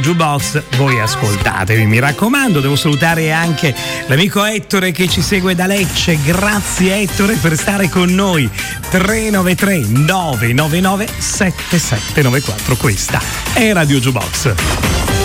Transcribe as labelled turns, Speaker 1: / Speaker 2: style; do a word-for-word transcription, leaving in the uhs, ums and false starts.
Speaker 1: Jukebox, voi ascoltatevi, mi raccomando. Devo salutare anche l'amico Ettore che ci segue da Lecce. Grazie Ettore per stare con noi. Tre nove tre nove nove nove sette sette nove quattro. Questa è Radio Jukebox.